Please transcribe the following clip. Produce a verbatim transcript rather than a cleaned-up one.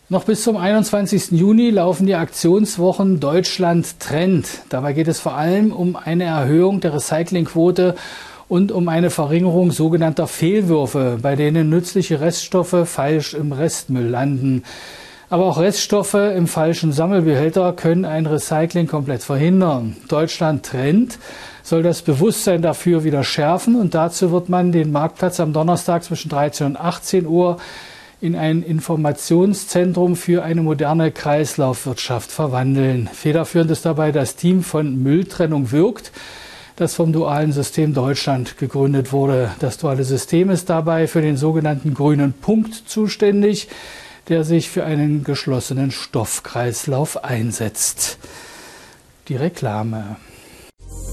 Noch bis zum einundzwanzigsten Juni laufen die Aktionswochen Deutschland trennt. Dabei geht es vor allem um eine Erhöhung der Recyclingquote und um eine Verringerung sogenannter Fehlwürfe, bei denen nützliche Reststoffe falsch im Restmüll landen. Aber auch Reststoffe im falschen Sammelbehälter können ein Recycling komplett verhindern. Deutschland trennt soll das Bewusstsein dafür wieder schärfen, und dazu wird man den Marktplatz am Donnerstag zwischen dreizehn und achtzehn Uhr in ein Informationszentrum für eine moderne Kreislaufwirtschaft verwandeln. Federführend ist dabei das Team von Mülltrennung wirkt, das vom Dualen System Deutschland gegründet wurde. Das Duale System ist dabei für den sogenannten grünen Punkt zuständig, der sich für einen geschlossenen Stoffkreislauf einsetzt. Die Reklame.